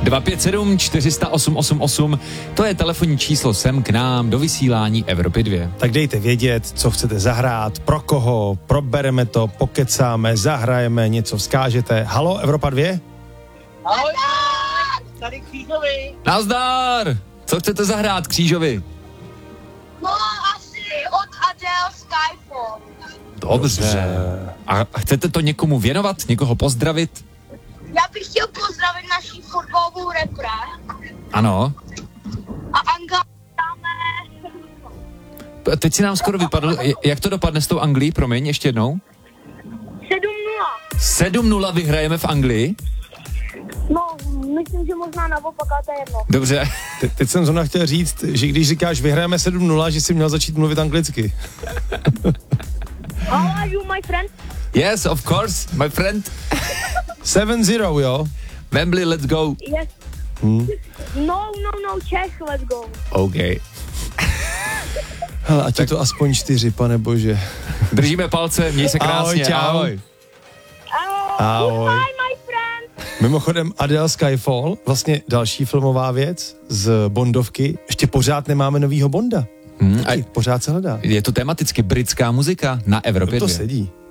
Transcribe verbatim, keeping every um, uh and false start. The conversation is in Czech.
dva pět sedm čtyři nula osm osm osm, to je telefonní číslo sem k nám do vysílání Evropy dva. Tak dejte vědět, co chcete zahrát, pro koho, probereme to, pokecáme, zahrajeme, něco vzkážete. Halo, Evropa dva? Ahoj, tady Křížovi. Nazdar! Co chcete zahrát Křížovi? No, asi od Adele Skyfall. Dobře. A chcete to někomu věnovat, někoho pozdravit? Já bych chtěl pozdravit naší fotbalovou repre. Ano. A Anga dáme... Teď si nám skoro vypadl, jak to dopadne s tou Anglií, promiň, ještě jednou? sedm nula. sedm nula vyhrajeme v Anglii? No, myslím, že možná naopak, ale to je jedno. Dobře. Te- teď jsem zrovna chtěl říct, že když říkáš vyhrajeme sedm nula, že jsi měl začít mluvit anglicky. How are you, my friend? Yes, of course, my friend. sedm nula, jo? Wembley, let's go. Yes. Hmm. No, no, no, Czech, let's go. OK. Hele, ať je to aspoň čtyři, pane bože. Držíme palce, měj se krásně. Ahoj, čau. Ahoj. Ahoj. Ahoj. Goodbye, my friend. Mimochodem Adele Skyfall, vlastně další filmová věc z Bondovky. Ještě pořád nemáme novýho Bonda. Hmm, Taky, a pořád se hledá. je to tematicky britská muzika na Evropě To dva. sedí.